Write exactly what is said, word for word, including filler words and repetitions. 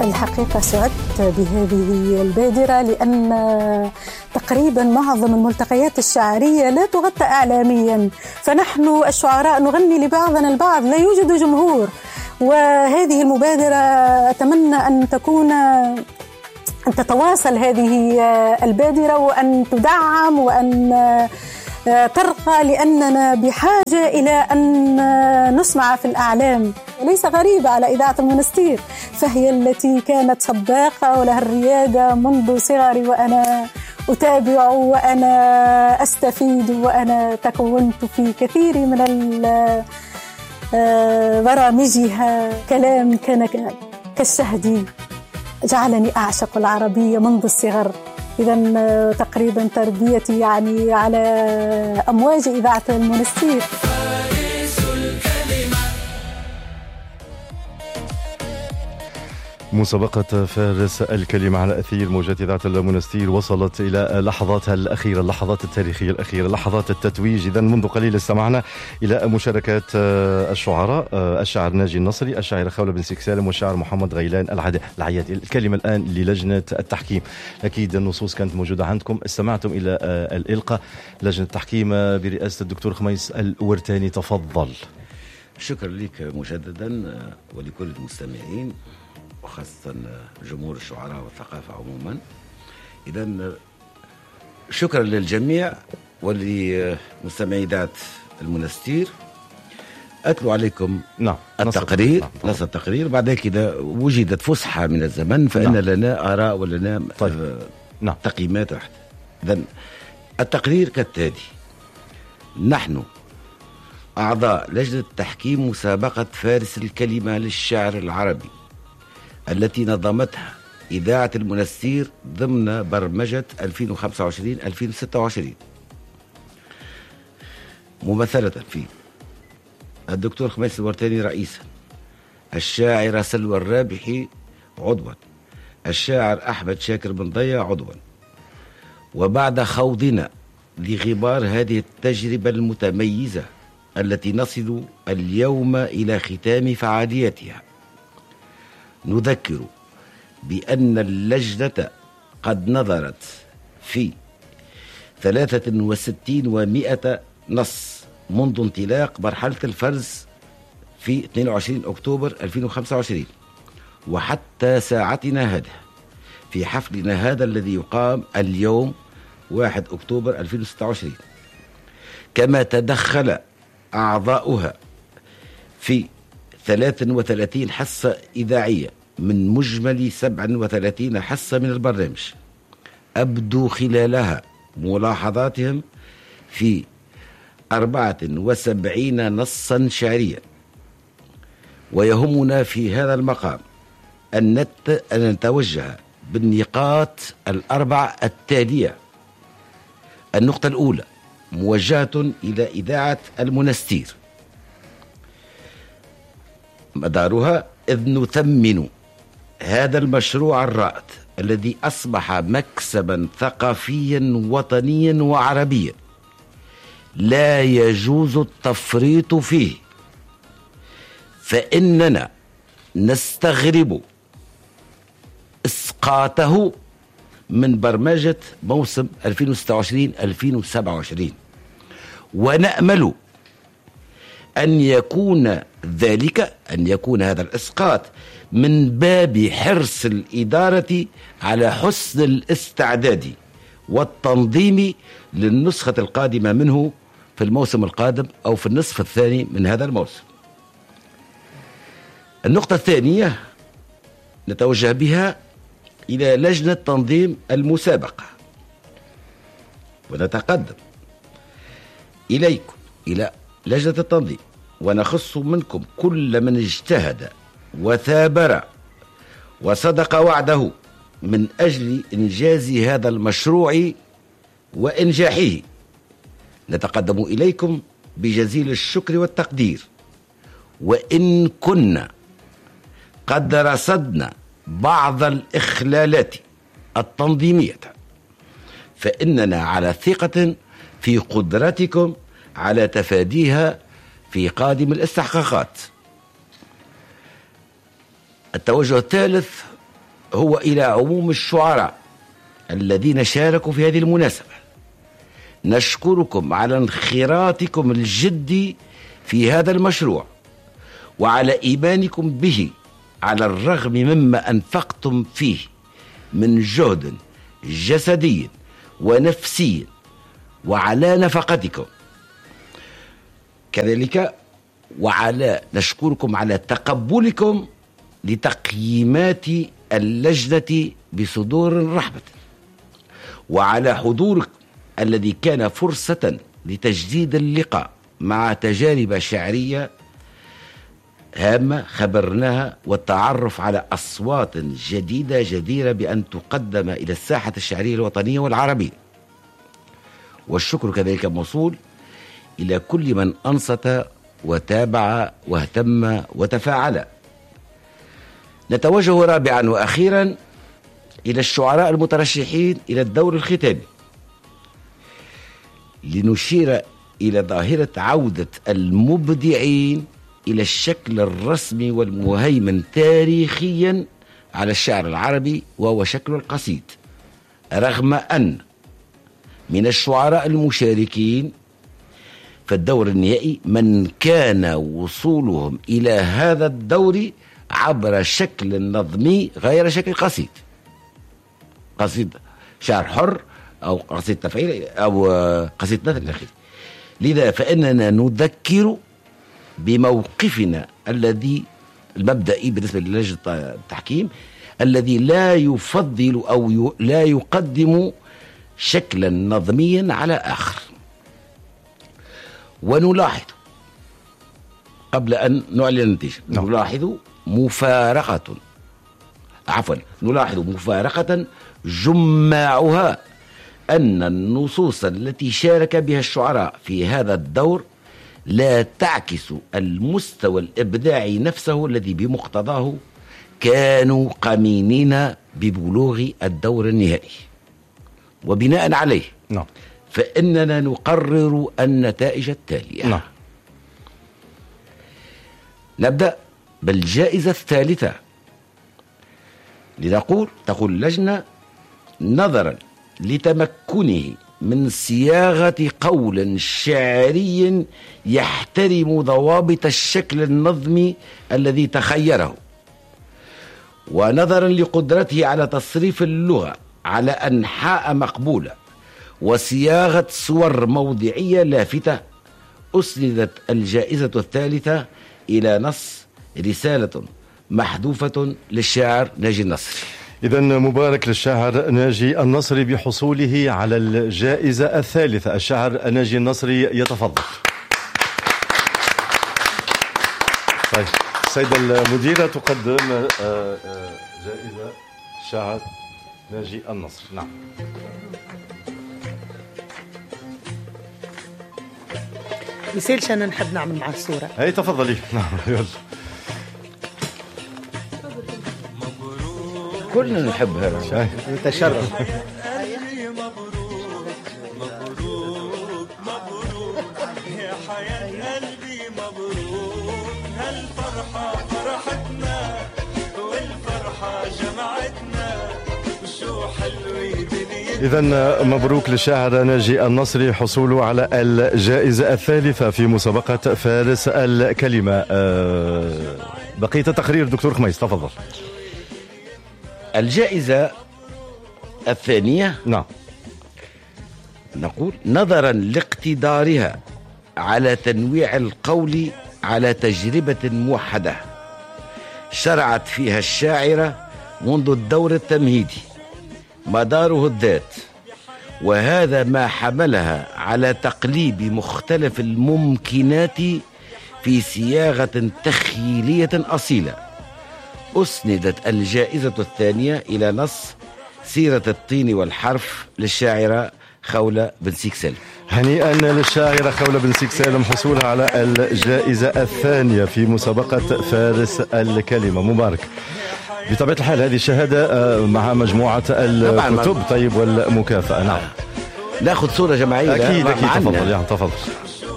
الحقيقة سعدت بهذه البادرة، لأن تقريبا معظم الملتقيات الشعرية لا تغطى إعلاميا، فنحن الشعراء نغني لبعضنا البعض، لا يوجد جمهور. وهذه المبادرة أتمنى أن تكون أن تتواصل هذه البادرة وأن تدعم وأن ترقى، لأننا بحاجة إلى أن نسمع في الأعلام. وليس غريبة على إذاعة المنستير، فهي التي كانت سباقة ولها الريادة منذ صغري، وأنا أتابع وأنا أستفيد، وأنا تكونت في كثير من برامجها كلام كان كالشهد، جعلني أعشق العربية منذ الصغر. إذن تقريبا تربيتي يعني على أمواج إذاعة المنستير. مسابقة فارس الكلمة على أثير موجات إذاعة المنستير وصلت إلى لحظاتها الأخيرة، اللحظات التاريخية الأخيرة، لحظات التتويج. إذن منذ قليل استمعنا إلى مشاركات الشعراء، الشاعر ناجي النصري، الشاعر خولة بن سكسالم، والشاعر محمد غيلان العيادي. الكلمة الآن للجنة التحكيم. أكيد النصوص كانت موجودة عندكم، استمعتم إلى الإلقاء. لجنة التحكيم برئاسة الدكتور خميس الورتاني، تفضل. شكرا لك مجددا ولكل المستمعين، وخاصة جمهور الشعراء والثقافة عموما. إذن شكرا للجميع ولمستمعي إذاعة المنستير. أتلو عليكم نعم التقرير، نص التقرير. بعد كده وجدت فسحة من الزمن، فإن نعم. لنا آراء ولنا طيب. نعم. تقييمات. إذن التقرير كالتالي: نحن أعضاء لجنة تحكيم مسابقة فارس الكلمة للشعر العربي التي نظمتها إذاعة المنستير ضمن برمجة ألفين وخمسة وعشرين ألفين وستة وعشرين، ممثلة في الدكتور خميس الورتاني رئيسا، الشاعرة سلوى الرابحي عضوا، الشاعر أحمد شاكر بن ضيا عضوا. وبعد خوضنا لغبار هذه التجربة المتميزة التي نصل اليوم إلى ختام فعاليتها، نذكر بأن اللجنة قد نظرت في ثلاثة وستين ومئة نص منذ انطلاق مرحلة الفرز في اثنين وعشرين أكتوبر ألفين وخمسة وعشرين وحتى ساعتنا هذه، في حفلنا هذا الذي يقام اليوم واحد أكتوبر ألفين وستة وعشرين. كما تدخل أعضاؤها في ثلاثة وثلاثين حصة إذاعية من مجمل سبعة وثلاثين حصة من البرنامج، أبدوا خلالها ملاحظاتهم في أربعة وسبعين نصا شعريا. ويهمنا في هذا المقام أن نتوجه بالنقاط الأربع التالية. النقطة الأولى موجهة إلى إذاعة المنستير، مدارها إذ نثمن هذا المشروع الرائد الذي أصبح مكسبا ثقافيا وطنيا وعربيا لا يجوز التفريط فيه، فإننا نستغرب إسقاطه من برمجة موسم ألفين وستة وعشرين ألفين وسبعة وعشرين، ونأمل أن يكون ذلك أن يكون هذا الإسقاط من باب حرص الإدارة على حسن الاستعداد والتنظيم للنسخة القادمة منه في الموسم القادم أو في النصف الثاني من هذا الموسم. النقطة الثانية نتوجه بها إلى لجنة تنظيم المسابقة، ونتقدم إليكم إلى لجنة التنظيم ونخص منكم كل من اجتهد وثابر وصدق وعده من أجل إنجاز هذا المشروع وإنجاحه. نتقدم إليكم بجزيل الشكر والتقدير، وإن كنا قد رصدنا بعض الإخلالات التنظيمية فإننا على ثقة في قدرتكم على تفاديها في قادم الاستحقاقات. التوجه الثالث هو إلى عموم الشعراء الذين شاركوا في هذه المناسبة: نشكركم على انخراطكم الجدي في هذا المشروع وعلى إيمانكم به على الرغم مما أنفقتم فيه من جهد جسدي ونفسي، وعلى نفقتكم كذلك، وعلى نشكركم على تقبلكم لتقييمات اللجنة بصدور رحبة، وعلى حضوركم الذي كان فرصة لتجديد اللقاء مع تجارب شعرية هامة خبرناها، والتعرف على أصوات جديدة جديرة بأن تقدم إلى الساحة الشعرية الوطنية والعربية. والشكر كذلك موصول إلى كل من أنصت وتابع واهتم وتفاعل. نتوجه رابعا وأخيرا إلى الشعراء المترشحين إلى الدور الختامي لنشير إلى ظاهرة عودة المبدعين إلى الشكل الرسمي والمهيمن تاريخيا على الشعر العربي، وهو شكل القصيد، رغم أن من الشعراء المشاركين في الدور النهائي من كان وصولهم إلى هذا الدور عبر شكل نظمي غير شكل قصيد، قصيد شعر حر أو قصيد تفعيل أو قصيد نثر الأخير. لذا فإننا نذكر بموقفنا الذي المبدئي بالنسبة للجنة التحكيم، الذي لا يفضل أو لا يقدم شكلا نظميا على آخر. ونلاحظ قبل أن نعلن النتيجة نلاحظ مفارقة عفوا نلاحظ مفارقة جماعها أن النصوص التي شارك بها الشعراء في هذا الدور لا تعكس المستوى الإبداعي نفسه الذي بمقتضاه كانوا قمينين ببلوغ الدور النهائي. وبناء عليه نعم. فإننا نقرر النتائج التالية. نعم. نبدأ بالجائزة الثالثة. لنقول تقول اللجنة: نظرا لتمكنه من صياغة قول شعري يحترم ضوابط الشكل النظمي الذي تخيره، ونظرا لقدرته على تصريف اللغة على أنحاء مقبولة وصياغة صور موضعية لافتة، أسندت الجائزة الثالثة إلى نص رسالة محذوفة للشاعر ناجي النصري. إذن مبارك للشاعر ناجي النصري بحصوله على الجائزة الثالثة. الشاعر ناجي النصري يتفضل. طيب السيدة المديرة تقدم جائزة الشاعر ناجي النصري. نعم. يسالش أنا نحب نعمل معه الصورة. هاي تفضلي. نعم يلا. كلنا نحب هذا. نتشرف. إذن مبروك للشاعر ناجي النصري حصوله على الجائزة الثالثة في مسابقة فارس الكلمة. بقية التقرير دكتور خميس تفضل. الجائزة الثانية نعم نقول: نظرا لاقتدارها على تنويع القول على تجربة موحدة شرعت فيها الشاعرة منذ الدور التمهيدي مداره الذات، وهذا ما حملها على تقليب مختلف الممكنات في صياغة تخيلية أصيلة. أسندت الجائزة الثانية إلى نص سيرة الطين والحرف للشاعرة خولة بن سيكسل. هنيئا للشاعرة خولة بن سيكسل حصولها على الجائزة الثانية في مسابقة فارس الكلمة. مبارك. بطبيعة الحال هذه الشهادة مع مجموعة الكتب طيب والمكافأة. نعم. ناخذ صورة جماعية. أكيد أكيد تفضل يعني تفضل.